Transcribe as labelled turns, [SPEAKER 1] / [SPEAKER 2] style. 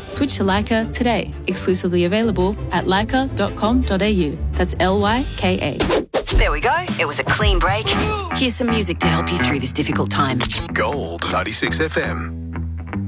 [SPEAKER 1] Switch to Leica today. Exclusively available at leica.com.au. That's Lyka.
[SPEAKER 2] There we go. It was a clean break. Here's some music to help you through this difficult time.
[SPEAKER 3] Gold 96 FM.